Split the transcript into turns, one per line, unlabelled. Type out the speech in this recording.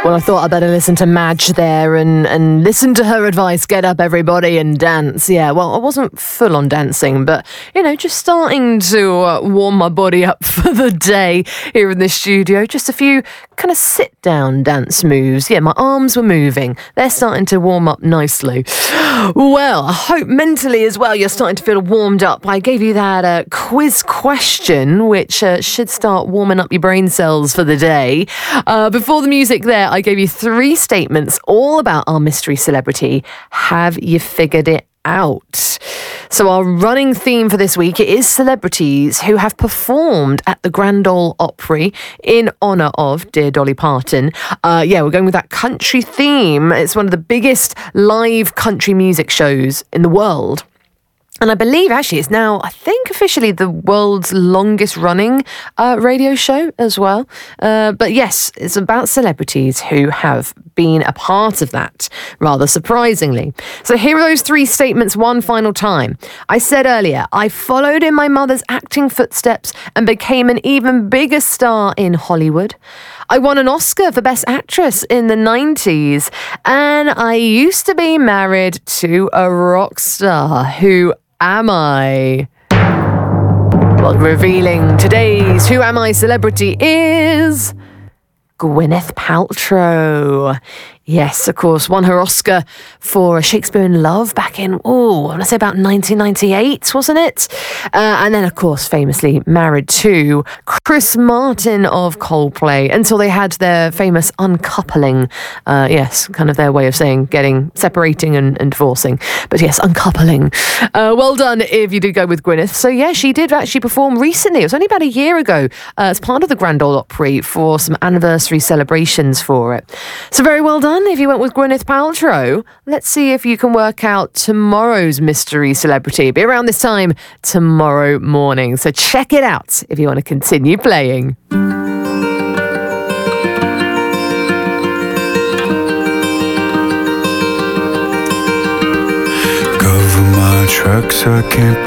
Well, I thought I'd better listen to Madge there and listen to her advice. Get up, everybody, and dance. Yeah, well, I wasn't full on dancing, but, just starting to warm my body up for the day here in the studio. Just a few kind of sit-down dance moves. Yeah, my arms were moving. They're starting to warm up nicely. Well, I hope mentally as well you're starting to feel warmed up. I gave you that quiz question, which should start warming up your brain cells for the day. Before the music there, I gave you 3 statements all about our mystery celebrity. Have you figured it out? So our running theme for this week is celebrities who have performed at the Grand Ole Opry in honour of dear Dolly Parton. We're going with that country theme. It's one of the biggest live country music shows in the world. And I believe, actually, it's now, I think, officially the world's longest running radio show as well. But yes, it's about celebrities who have been a part of that, rather surprisingly. So here are those 3 statements one final time. I said earlier, I followed in my mother's acting footsteps and became an even bigger star in Hollywood. I won an Oscar for Best Actress in the 90s. And I used to be married to a rock star. Who am I? Well, revealing today's Who Am I celebrity is Gwyneth Paltrow. Yes, of course, won her Oscar for Shakespeare in Love back in, I want to say about 1998, wasn't it? And then, of course, famously married to Chris Martin of Coldplay until they had their famous uncoupling. Yes, kind of their way of saying separating and divorcing. But yes, uncoupling. Well done if you did go with Gwyneth. So yeah, she did actually perform recently. It was only about a year ago as part of the Grand Ole Opry for some anniversary celebrations for it. So very well done if you went with Gwyneth Paltrow. Let's see if you can work out tomorrow's mystery celebrity. It'll be around this time tomorrow morning. So check it out if you want to continue playing.
Cover my tracks so I can't